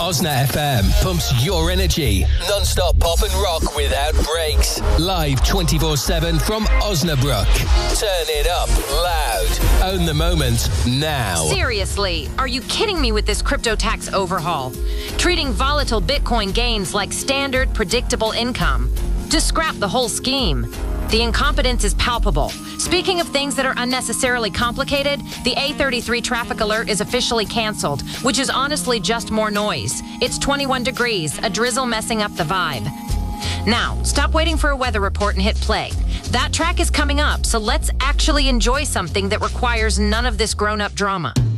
Osna FM pumps your energy. Non-stop pop and rock without breaks. Live 24/7 from Osnabrück. Turn it up loud. Own the moment now. Seriously, are you kidding me with this crypto tax overhaul? Treating volatile Bitcoin gains like standard, predictable income. Just scrap the whole scheme. The incompetence is palpable. Speaking of things that are unnecessarily complicated, the A33 traffic alert is officially canceled, which is honestly just more noise. It's 21 degrees, a drizzle messing up the vibe. Now, stop waiting for a weather report and hit play. That track is coming up, so let's actually enjoy something that requires none of this grown-up drama.